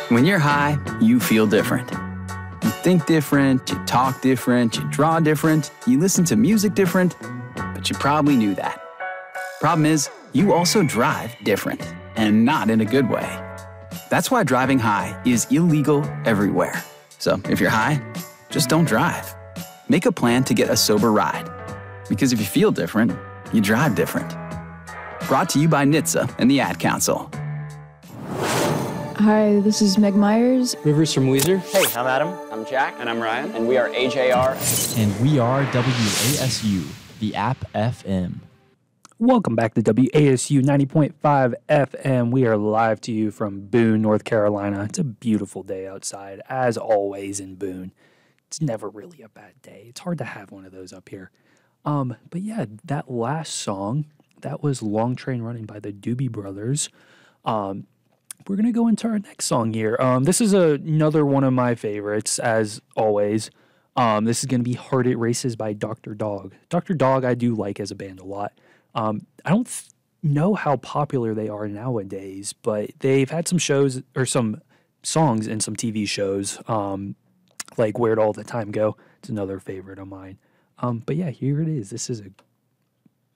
When you're high, you feel different. You think different, you talk different, you draw different, you listen to music different, but you probably knew that. Problem is, you also drive different, and not in a good way. That's why driving high is illegal everywhere. So if you're high, just don't drive. Make a plan to get a sober ride. Because if you feel different, you drive different. Brought to you by NHTSA and the Ad Council. Hi, this is Meg Myers. Rivers from Weezer. Hey, I'm Adam. I'm Jack. And I'm Ryan. And we are AJR. And we are WASU, the App FM. Welcome back to WASU 90.5 FM. We are live to you from Boone, North Carolina. It's a beautiful day outside, as always in Boone. It's never really a bad day. It's hard to have one of those up here. But yeah, that last song, that was Long Train Running by the Doobie Brothers. We're going to go into our next song here. This is another one of my favorites, as always. This is going to be Heart It Races by Dr. Dog. Dr. Dog I do like as a band a lot. I don't know how popular they are nowadays, but they've had some shows or some songs in some TV shows, like Where'd All the Time Go? It's another favorite of mine. But yeah, here it is. This is a